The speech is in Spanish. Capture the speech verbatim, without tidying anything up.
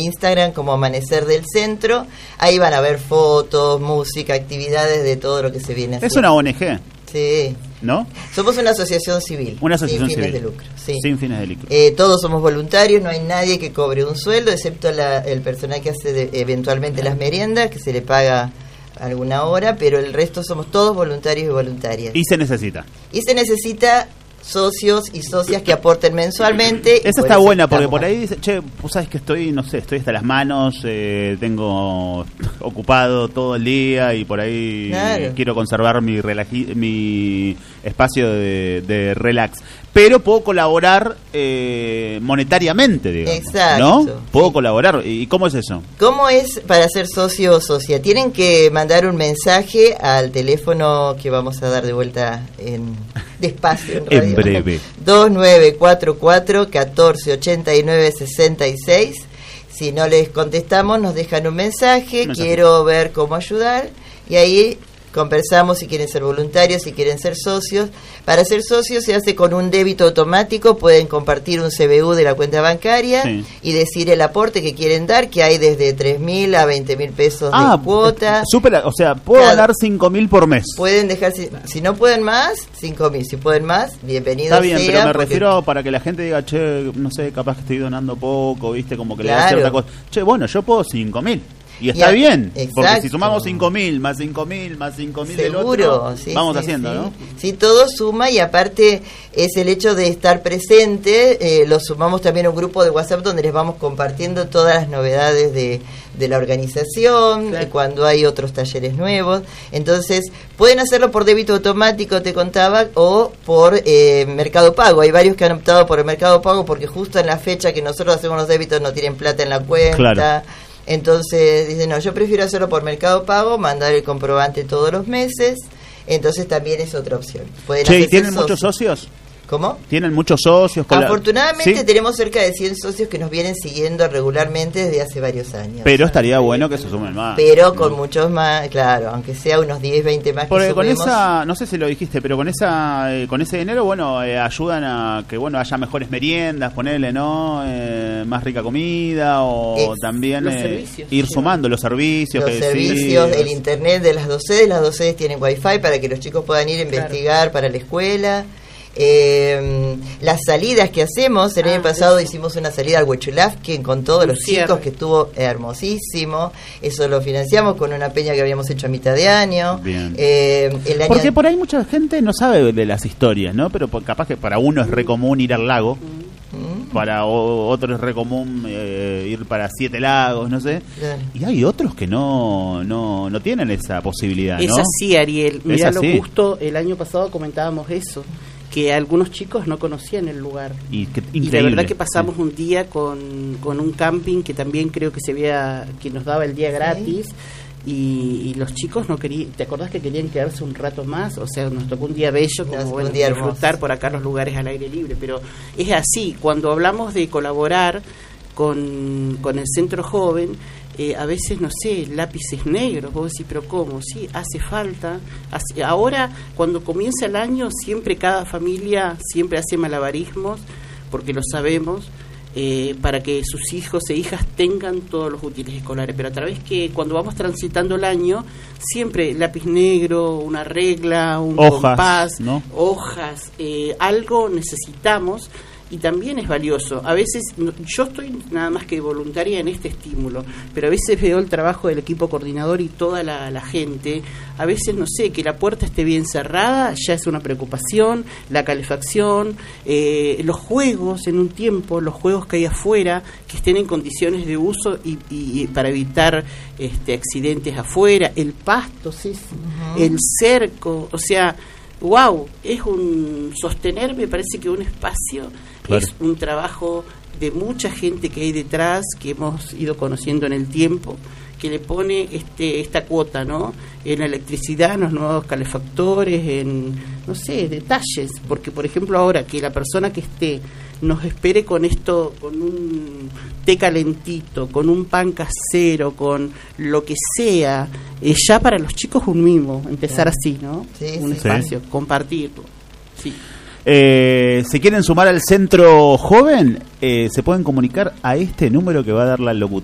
Instagram como Amanecer del Centro. Ahí van a ver fotos, música, actividades de todo lo que se viene haciendo. Es una O N G. Sí. ¿No? Somos una asociación civil. Una asociación sin fines civil. de lucro. Sí. Sin fines de lucro. Eh, todos somos voluntarios, no hay nadie que cobre un sueldo, excepto la, el personal que hace de, eventualmente las meriendas, que se le paga alguna hora, pero el resto somos todos voluntarios y voluntarias. Y se necesita. Y se necesita socios y socias que aporten mensualmente. Esa está buena, porque por ahí dice, che, pues sabes que estoy, no sé, estoy hasta las manos, eh, tengo ocupado todo el día y por ahí claro. quiero conservar mi relaji- mi espacio de, de relax. Pero puedo colaborar eh, monetariamente, digamos. Exacto. ¿No? Puedo sí. colaborar. ¿Y cómo es eso? ¿Cómo es para ser socio o socia? Tienen que mandar un mensaje al teléfono que vamos a dar de vuelta en despacio en radio. En breve. dos nueve cuatro cuatro, uno cuatro ocho nueve, seis seis. Si no les contestamos, nos dejan un mensaje. mensaje. Quiero ver cómo ayudar. Y ahí conversamos si quieren ser voluntarios, si quieren ser socios. Para ser socios se hace con un débito automático, pueden compartir un C B U de la cuenta bancaria sí. y decir el aporte que quieren dar, que hay desde tres mil a veinte mil pesos ah, de cuota. Super, o sea, puedo claro. dar cinco mil por mes. Pueden dejar, si, si no pueden más, cinco mil. Si pueden más, bienvenidos. Está bien, sea, pero me porque... refiero para que la gente diga, che, no sé, capaz que estoy donando poco, viste, como que claro. le da cierta cosa. Che, bueno, yo puedo cinco mil. Y está y a, bien, exacto. porque si sumamos cinco mil, más cinco mil, más cinco mil del otro, sí, vamos sí, haciendo, sí. ¿no? Sí, todo suma y aparte es el hecho de estar presente, eh, lo sumamos también a un grupo de WhatsApp donde les vamos compartiendo todas las novedades de, de la organización, claro. cuando hay otros talleres nuevos. Entonces, pueden hacerlo por débito automático, te contaba, o por eh, Mercado Pago. Hay varios que han optado por el Mercado Pago porque justo en la fecha que nosotros hacemos los débitos no tienen plata en la cuenta. Claro. Entonces dicen, no, yo prefiero hacerlo por Mercado Pago, mandar el comprobante todos los meses. Entonces también es otra opción. Pueden che, ¿y tienen socios. muchos socios? ¿Cómo? ¿Tienen muchos socios? Con Afortunadamente la... ¿Sí? tenemos cerca de cien socios que nos vienen siguiendo regularmente desde hace varios años. Pero estaría bueno que se sumen más. Pero con muchos más, claro, aunque sea unos diez, veinte más Porque que con sumemos. esa, no sé si lo dijiste, pero con esa eh, con ese dinero, bueno, eh, ayudan a que bueno haya mejores meriendas, ponerle, ¿no? Eh, más rica comida o es, también eh, ir sumando los servicios. Los que servicios, sí, el internet de las dos sedes, las dos sedes tienen wifi para que los chicos puedan ir a investigar claro. para la escuela. Eh, las salidas que hacemos, el ah, año pasado sí. hicimos una salida al Huechulafquen con todos los cierre. chicos, que estuvo hermosísimo. Eso lo financiamos con una peña que habíamos hecho a mitad de año. Bien. Eh, el año Porque por ahí mucha gente no sabe de las historias, ¿no? Pero por, capaz que para uno es re común ir al lago, mm. para o, otro es re común eh, ir para Siete Lagos, no sé. Claro. Y hay otros que no no, no tienen esa posibilidad, ¿no? Es así, Ariel. Mirá lo justo el año pasado comentábamos eso, que algunos chicos no conocían el lugar. Y, que, y la verdad que pasamos sí. un día con, con un camping que también creo que se veía, que nos daba el día gratis, sí. y, y los chicos no querían, ¿te acordás que querían quedarse un rato más? O sea, nos tocó un día bello, como bueno, un día disfrutar hermoso. Por acá los lugares al aire libre, pero es así, cuando hablamos de colaborar con, con el Centro Joven, Eh, a veces, no sé, lápices negros, vos decís, pero ¿cómo? Sí, hace falta. Hace, ahora, cuando comienza el año, siempre cada familia siempre hace malabarismos, porque lo sabemos, eh, para que sus hijos e hijas tengan todos los útiles escolares. Pero a través que cuando vamos transitando el año, siempre lápiz negro, una regla, un hojas, compás, ¿no? hojas, eh, algo necesitamos. Y también es valioso. A veces, yo estoy nada más que voluntaria en este estímulo, pero a veces veo el trabajo del equipo coordinador y toda la, la gente. A veces, no sé, que la puerta esté bien cerrada, ya es una preocupación, la calefacción, eh, los juegos en un tiempo, los juegos que hay afuera, que estén en condiciones de uso y, y, y para evitar este, accidentes afuera, el pasto, ¿sí? Uh-huh. El cerco, o sea... Wow, es un sostener, me parece que un espacio claro. es un trabajo de mucha gente que hay detrás, que hemos ido conociendo en el tiempo, que le pone este esta cuota, ¿no? En la electricidad, en los nuevos calefactores, en, no sé, detalles, porque por ejemplo ahora que la persona que esté nos espere con esto, con un té calentito, con un pan casero, con lo que sea, eh, ya para los chicos un mimo, empezar así, ¿no? Sí, un sí. espacio, Sí. compartirlo. Sí. Eh, si quieren sumar al Centro Joven, eh, se pueden comunicar a este número que va a dar la locutora.